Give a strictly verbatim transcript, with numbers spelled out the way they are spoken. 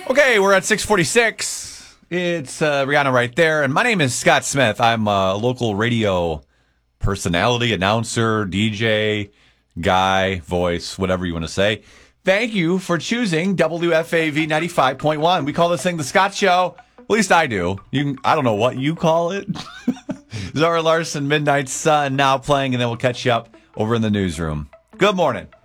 Okay, we're at six forty-six. It's uh, Rihanna right there. And my name is Scott Smith. I'm a local radio personality, announcer, D J, guy, voice, whatever you want to say. Thank you for choosing W F A V ninety-five point one. We call this thing the Scott Show. At least I do. You can, I don't know what you call it. Zara Larson, Midnight Sun, now playing, and then we'll catch you up over in the newsroom. Good morning.